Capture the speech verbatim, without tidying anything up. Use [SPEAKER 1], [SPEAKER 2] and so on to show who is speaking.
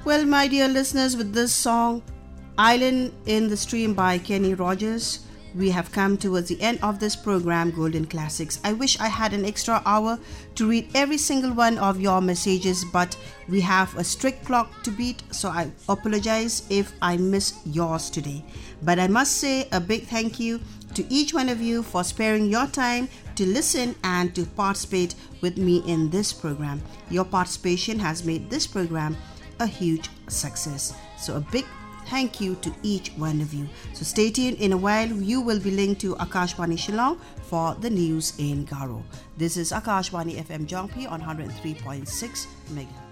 [SPEAKER 1] Well, my dear listeners, with this song, Island in the Stream by Kenny Rogers, we have come towards the end of this program, Golden Classics. I wish I had an extra hour to read every single one of your messages, but we have a strict clock to beat, so I apologize if I miss yours today. But I must say a big thank you to each one of you for sparing your time to listen and to participate with me in this program. Your participation has made this program a huge success. So a big thank you to each one of you. So stay tuned. In a while, you will be linked to Akashvani Shillong for the news in Garo. This is Akashvani F M Jongpi on one oh three point six megahertz.